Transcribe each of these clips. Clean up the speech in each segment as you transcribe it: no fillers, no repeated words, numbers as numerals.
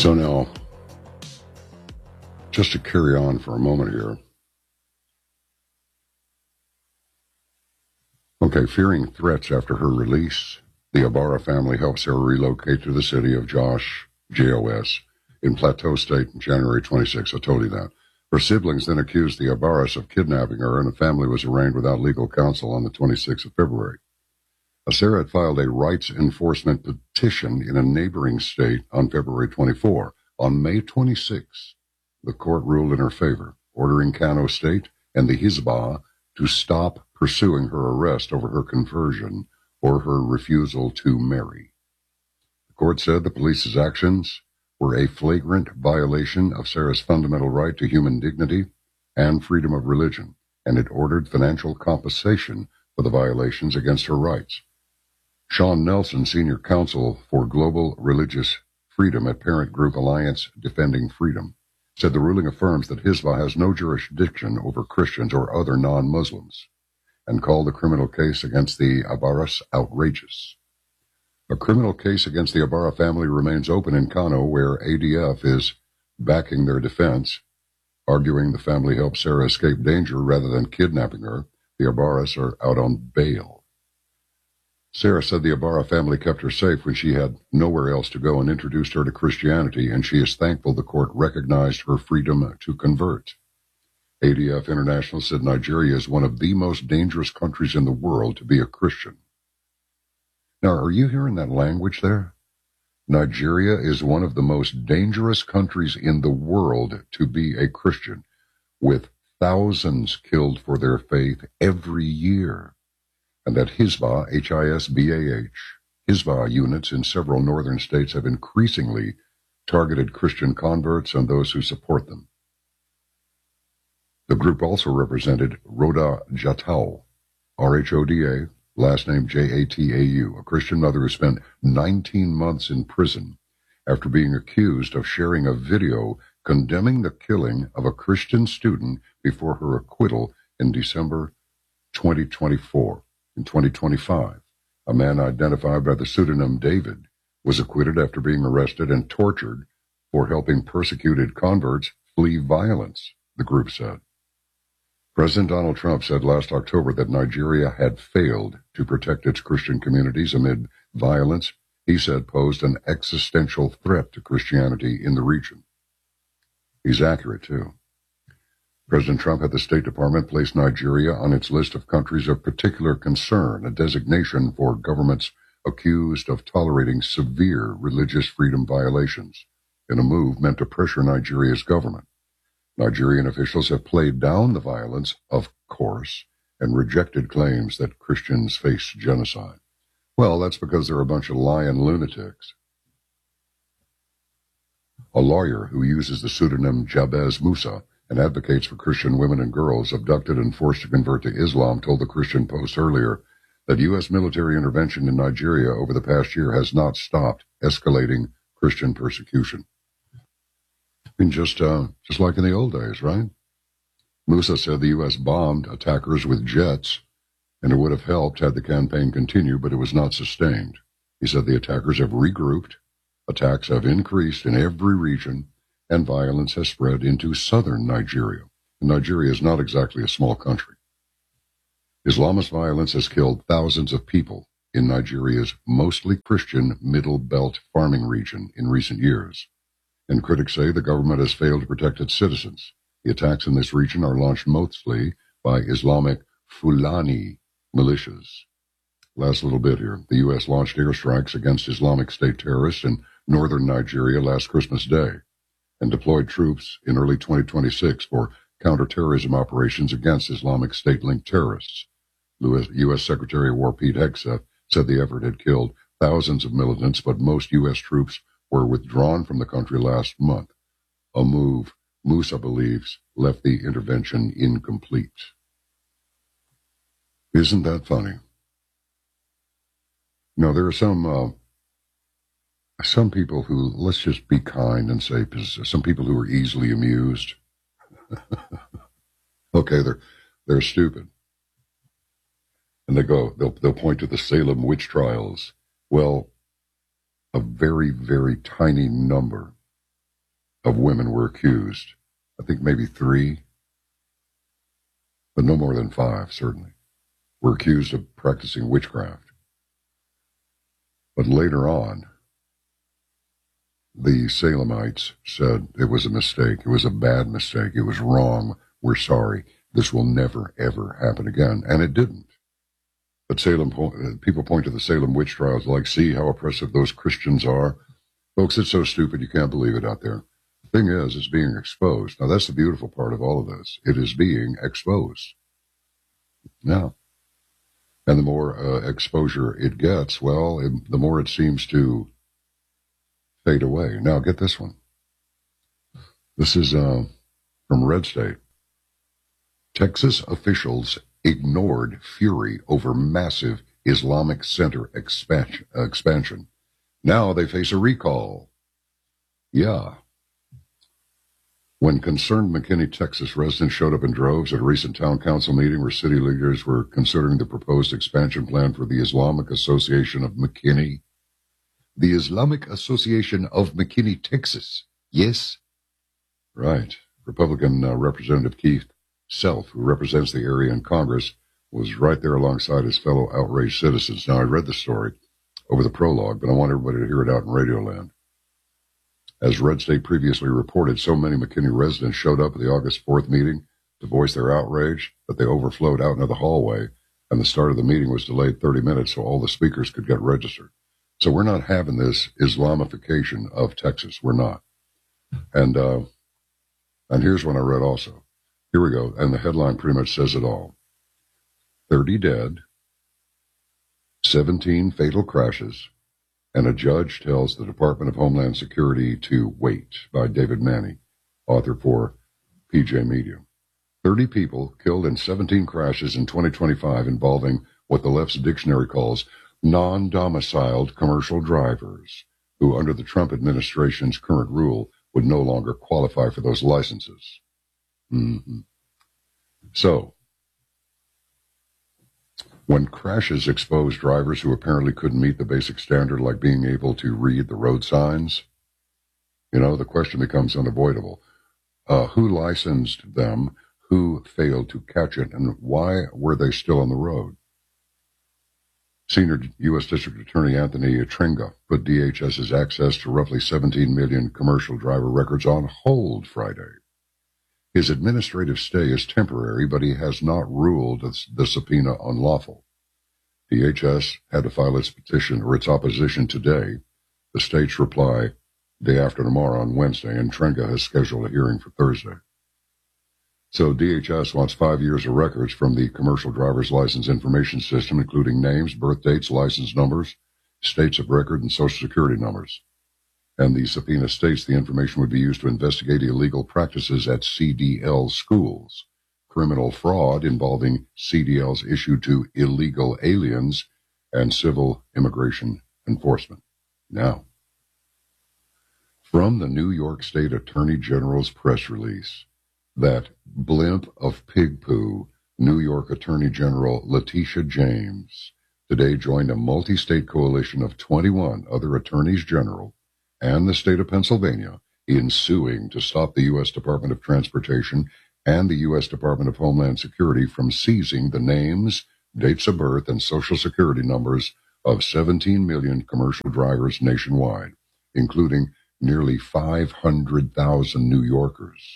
So now, just to carry on for a moment here. Okay, fearing threats after her release, the Ibarra family helped Sarah relocate to the city of Jos, J-O-S, in Plateau State on January 26. I told you that. Her siblings then accused the Ibarras of kidnapping her, and the family was arraigned without legal counsel on the 26th of February. Sarah had filed a rights enforcement petition in a neighboring state on February 24. On May 26, the court ruled in her favor, ordering Kano State and the Hizbah to stop pursuing her arrest over her conversion or her refusal to marry. The court said the police's actions were a flagrant violation of Sarah's fundamental right to human dignity and freedom of religion, and it ordered financial compensation for the violations against her rights. Sean Nelson, Senior Counsel for Global Religious Freedom at Parent Group Alliance Defending Freedom, said the ruling affirms that Hizbah has no jurisdiction over Christians or other non-Muslims, and called the criminal case against the Ibarras outrageous. A criminal case against the Ibarra family remains open in Kano, where ADF is backing their defense, arguing the family helped Sarah escape danger rather than kidnapping her. The Ibarras are out on bail. Sarah said the Ibarra family kept her safe when she had nowhere else to go and introduced her to Christianity, and she is thankful the court recognized her freedom to convert. ADF International said Nigeria is one of the most dangerous countries in the world to be a Christian. Now, are you hearing that language there? Nigeria is one of the most dangerous countries in the world to be a Christian, with thousands killed for their faith every year. And that Hizbah, H-I-S-B-A-H, Hizbah units in several northern states have increasingly targeted Christian converts and those who support them. The group also represented Rhoda Jatau, R-H-O-D-A, last name J-A-T-A-U, a Christian mother who spent 19 months in prison after being accused of sharing a video condemning the killing of a Christian student before her acquittal in December 2024. In 2025, a man identified by the pseudonym David was acquitted after being arrested and tortured for helping persecuted converts flee violence, the group said. President Donald Trump said last October that Nigeria had failed to protect its Christian communities amid violence he said posed an existential threat to Christianity in the region. He's accurate, too. President Trump had the State Department place Nigeria on its list of countries of particular concern, a designation for governments accused of tolerating severe religious freedom violations, in a move meant to pressure Nigeria's government. Nigerian officials have played down the violence, of course, and rejected claims that Christians face genocide. Well, that's because they're a bunch of lying lunatics. A lawyer who uses the pseudonym Jabez Musa and advocates for Christian women and girls abducted and forced to convert to Islam told the Christian Post earlier that U.S. military intervention in Nigeria over the past year has not stopped escalating Christian persecution. I mean, just like in the old days, right? Musa said the U.S. bombed attackers with jets, and it would have helped had the campaign continued, but it was not sustained. He said the attackers have regrouped, attacks have increased in every region, and violence has spread into southern Nigeria. And Nigeria is not exactly a small country. Islamist violence has killed thousands of people in Nigeria's mostly Christian Middle Belt farming region in recent years. And critics say the government has failed to protect its citizens. The attacks in this region are launched mostly by Islamic Fulani militias. Last little bit here. The U.S. launched airstrikes against Islamic State terrorists in northern Nigeria last Christmas Day, and deployed troops in early 2026 for counterterrorism operations against Islamic State-linked terrorists. U.S. Secretary of War Pete Hegseth said the effort had killed thousands of militants, but most U.S. troops were withdrawn from the country last month, a move Musa believes left the intervention incomplete. Isn't that funny? No, there are some people who, let's just be kind and say, some people who are easily amused. Okay, they're stupid. And they'll point to the Salem witch trials. Well, a very, very tiny number of women were accused. I think maybe 3, but no more than 5, certainly, were accused of practicing witchcraft. But later on, the Salemites said it was a mistake. It was a bad mistake. It was wrong. We're sorry. This will never, ever happen again. And it didn't. But people point to the Salem witch trials like, see how oppressive those Christians are? Folks, it's so stupid you can't believe it out there. The thing is, it's being exposed. Now, that's the beautiful part of all of this. It is being exposed. Now, and the more exposure it gets, well, the more it seems to fade away. Now, get this one. This is from Red State. Texas officials ignored fury over massive Islamic center expansion. Now they face a recall. Yeah. When concerned McKinney, Texas residents showed up in droves at a recent town council meeting where city leaders were considering the proposed expansion plan for the Islamic Association of McKinney. The Islamic Association of McKinney, Texas. Yes. Right. Republican Representative Keith Self, who represents the area in Congress, was right there alongside his fellow outraged citizens. Now, I read the story over the prologue, but I want everybody to hear it out in Radioland. As Red State previously reported, so many McKinney residents showed up at the August 4th meeting to voice their outrage that they overflowed out into the hallway, and the start of the meeting was delayed 30 minutes so all the speakers could get registered. So we're not having this Islamification of Texas. We're not. And here's one I read also. Here we go. And the headline pretty much says it all. 30 dead, 17 fatal crashes, and a judge tells the Department of Homeland Security to wait, by David Manny, author for PJ Media. 30 people killed in 17 crashes in 2025 involving what the left's dictionary calls non-domiciled commercial drivers, who under the Trump administration's current rule would no longer qualify for those licenses. Mm-hmm. So, when crashes expose drivers who apparently couldn't meet the basic standard, like being able to read the road signs, the question becomes unavoidable. Who licensed them? Who failed to catch it? And why were they still on the road? Senior U.S. District Attorney Anthony Tringa put DHS's access to roughly 17 million commercial driver records on hold Friday. His administrative stay is temporary, but he has not ruled the subpoena unlawful. DHS had to file its petition or its opposition today. The state's reply day after tomorrow on Wednesday, and Tringa has scheduled a hearing for Thursday. So DHS wants 5 years of records from the commercial driver's license information system, including names, birth dates, license numbers, states of record, and social security numbers. And the subpoena states the information would be used to investigate illegal practices at CDL schools, criminal fraud involving CDLs issued to illegal aliens, and civil immigration enforcement. Now, from the New York State Attorney General's press release, that blimp of pig poo, New York Attorney General Letitia James, today joined a multi-state coalition of 21 other attorneys general and the state of Pennsylvania in suing to stop the U.S. Department of Transportation and the U.S. Department of Homeland Security from seizing the names, dates of birth, and social security numbers of 17 million commercial drivers nationwide, including nearly 500,000 New Yorkers.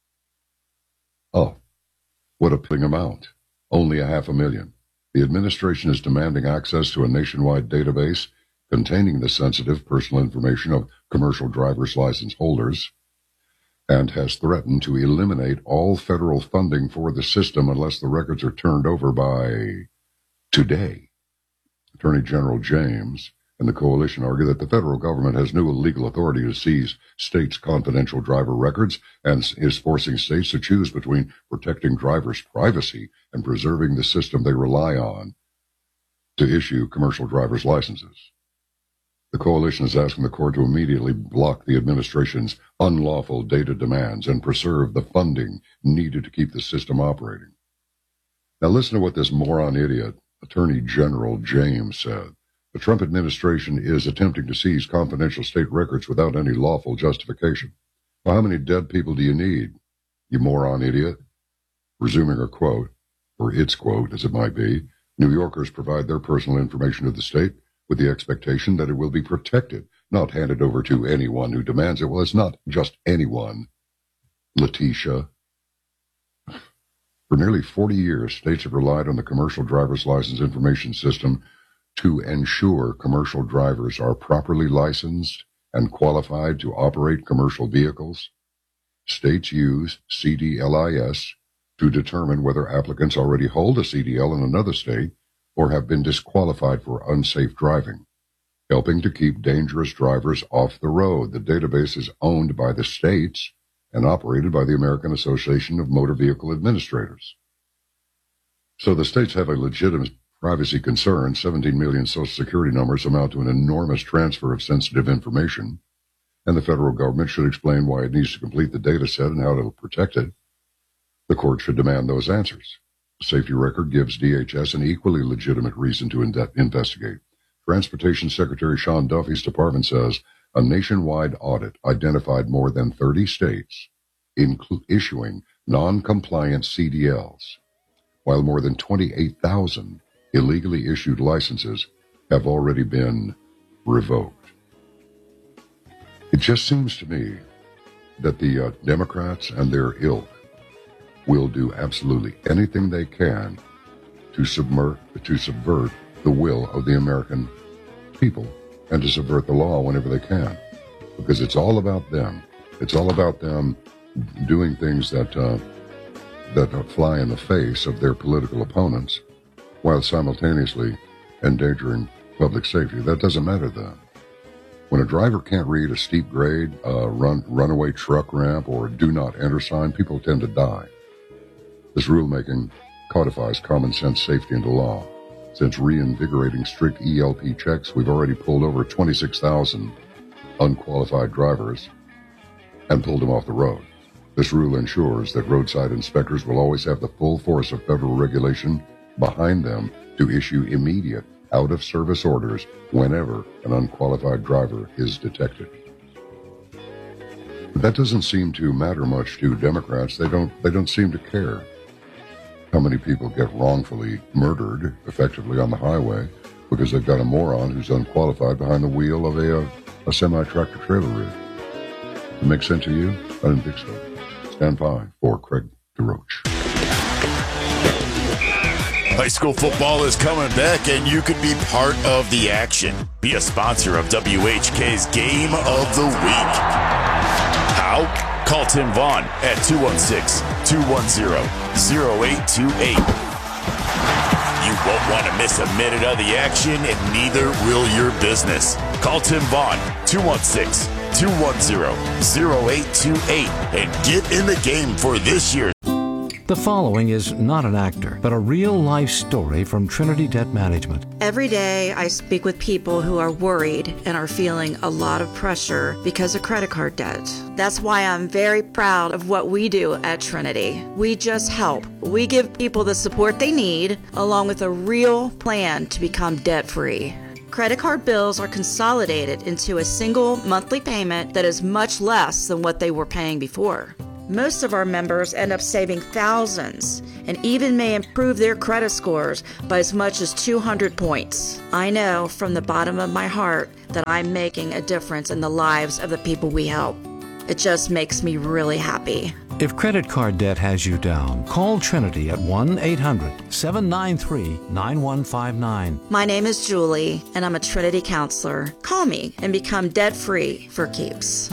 Oh, what a piddling amount. Only 500,000. The administration is demanding access to a nationwide database containing the sensitive personal information of commercial driver's license holders, and has threatened to eliminate all federal funding for the system unless the records are turned over by today. Attorney General James and the coalition argue that the federal government has no legal authority to seize states' confidential driver records and is forcing states to choose between protecting drivers' privacy and preserving the system they rely on to issue commercial driver's licenses. The coalition is asking the court to immediately block the administration's unlawful data demands and preserve the funding needed to keep the system operating. Now listen to what this moron idiot, Attorney General James, said. The Trump administration is attempting to seize confidential state records without any lawful justification. Well, how many dead people do you need, you moron idiot? Resuming her quote, or its quote, as it might be, New Yorkers provide their personal information to the state with the expectation that it will be protected, not handed over to anyone who demands it. Well, it's not just anyone, Letitia. For nearly 40 years, states have relied on the Commercial Driver's License Information System to ensure commercial drivers are properly licensed and qualified to operate commercial vehicles. States use CDLIS to determine whether applicants already hold a CDL in another state or have been disqualified for unsafe driving, helping to keep dangerous drivers off the road. The database is owned by the states and operated by the American Association of Motor Vehicle Administrators. So the states have a legitimate privacy concern. 17 million Social Security numbers amount to an enormous transfer of sensitive information, and the federal government should explain why it needs to complete the data set and how it will protect it. The court should demand those answers. The safety record gives DHS an equally legitimate reason to investigate. Transportation Secretary Sean Duffy's department says a nationwide audit identified more than 30 states issuing non-compliant CDLs, while more than 28,000 illegally issued licenses have already been revoked. It just seems to me that the Democrats and their ilk will do absolutely anything they can to subvert the will of the American people and to subvert the law whenever they can, because it's all about them. It's all about them doing things that fly in the face of their political opponents while simultaneously endangering public safety. That doesn't matter to them. When a driver can't read a steep grade, runaway truck ramp, or do not enter sign, people tend to die. This rulemaking codifies common sense safety into law. Since reinvigorating strict ELP checks, we've already pulled over 26,000 unqualified drivers and pulled them off the road. This rule ensures that roadside inspectors will always have the full force of federal regulation behind them to issue immediate out-of-service orders whenever an unqualified driver is detected. But that doesn't seem to matter much to Democrats. They don't seem to care how many people get wrongfully murdered effectively on the highway because they've got a moron who's unqualified behind the wheel of a semi-tractor trailer rig. Does it make sense to you? I didn't think so. Stand by for Craig DeRoche. High school football is coming back, and you could be part of the action. Be a sponsor of WHK's Game of the Week. How? Call Tim Vaughn at 216-210-0828. You won't want to miss a minute of the action, and neither will your business. Call Tim Vaughn, 216-210-0828, and get in the game for this year's. The following is not an actor, but a real-life story from Trinity Debt Management. Every day I speak with people who are worried and are feeling a lot of pressure because of credit card debt. That's why I'm very proud of what we do at Trinity. We just help. We give people the support they need, along with a real plan to become debt-free. Credit card bills are consolidated into a single monthly payment that is much less than what they were paying before. Most of our members end up saving thousands and even may improve their credit scores by as much as 200 points. I know from the bottom of my heart that I'm making a difference in the lives of the people we help. It just makes me really happy. If credit card debt has you down, call Trinity at 1-800-793-9159. My name is Julie, and I'm a Trinity counselor. Call me and become debt-free for keeps.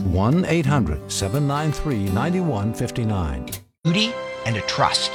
1-800-793-9159. Duty and a trust.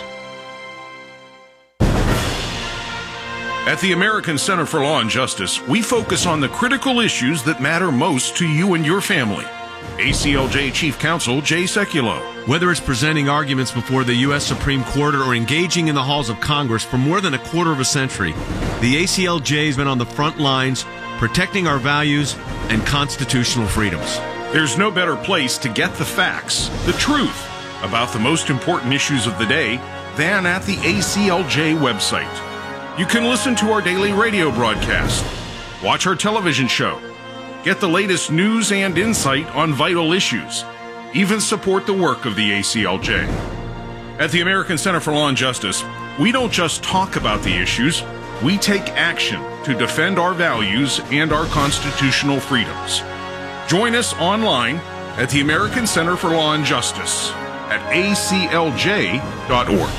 At the American Center for Law and Justice, we focus on the critical issues that matter most to you and your family. ACLJ Chief Counsel Jay Sekulow. Whether it's presenting arguments before the U.S. Supreme Court or engaging in the halls of Congress for more than a quarter of a century, the ACLJ has been on the front lines protecting our values and constitutional freedoms. There's no better place to get the facts, the truth, about the most important issues of the day than at the ACLJ website. You can listen to our daily radio broadcast, watch our television show, get the latest news and insight on vital issues, even support the work of the ACLJ. At the American Center for Law and Justice, we don't just talk about the issues, we take action to defend our values and our constitutional freedoms. Join us online at the American Center for Law and Justice at aclj.org.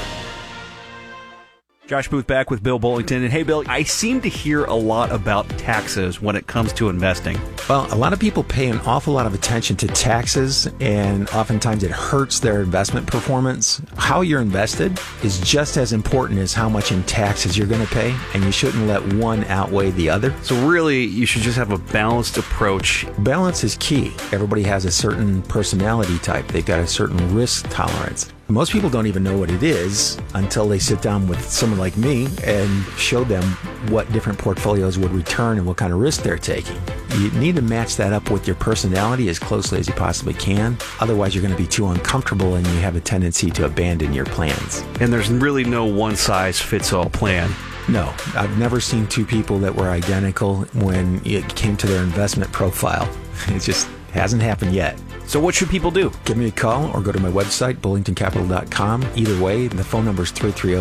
Josh Booth back with Bill Bullington. And hey, Bill, I seem to hear a lot about taxes when it comes to investing. Well, a lot of people pay an awful lot of attention to taxes, and oftentimes it hurts their investment performance. How you're invested is just as important as how much in taxes you're going to pay, and you shouldn't let one outweigh the other. So really, you should just have a balanced approach. Balance is key. Everybody has a certain personality type. They've got a certain risk tolerance. Most people don't even know what it is until they sit down with someone like me and show them what different portfolios would return and what kind of risk they're taking. You need to match that up with your personality as closely as you possibly can. Otherwise, you're going to be too uncomfortable and you have a tendency to abandon your plans. And there's really no one-size-fits-all plan. No, I've never seen two people that were identical when it came to their investment profile. It just hasn't happened yet. So what should people do? Give me a call or go to my website, bullingtoncapital.com. Either way, the phone number is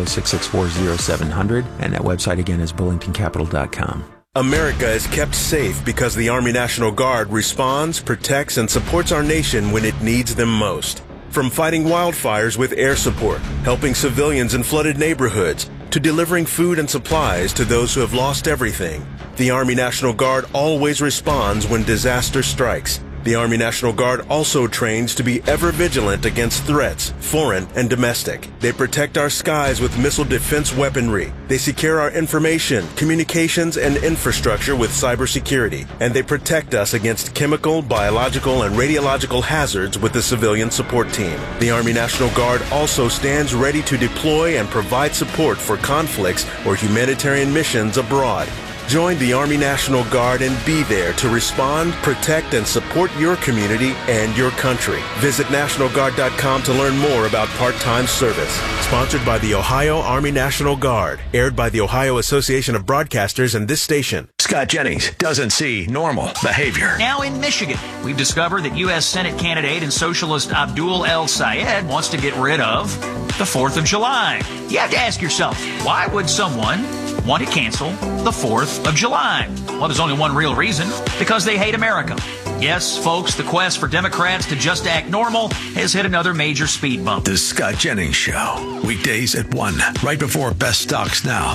330-664-0700, and that website again is bullingtoncapital.com. America is kept safe because the Army National Guard responds, protects, and supports our nation when it needs them most. From fighting wildfires with air support, helping civilians in flooded neighborhoods, to delivering food and supplies to those who have lost everything, the Army National Guard always responds when disaster strikes. The Army National Guard also trains to be ever vigilant against threats, foreign and domestic. They protect our skies with missile defense weaponry. They secure our information, communications, and infrastructure with cybersecurity. And they protect us against chemical, biological, and radiological hazards with the civilian support team. The Army National Guard also stands ready to deploy and provide support for conflicts or humanitarian missions abroad. Join the Army National Guard and be there to respond, protect, and support your community and your country. Visit NationalGuard.com to learn more about part-time service. Sponsored by the Ohio Army National Guard. Aired by the Ohio Association of Broadcasters and this station. Scott Jennings doesn't see normal behavior. Now in Michigan, we've discovered that U.S. Senate candidate and socialist Abdul El Sayed wants to get rid of the 4th of July. You have to ask yourself, why would someone want to cancel the 4th of July? Well, there's only one real reason: because they hate America. Yes, folks, the quest for Democrats to just act normal has hit another major speed bump. The Scott Jennings Show, weekdays at 1, right before Best Stocks Now.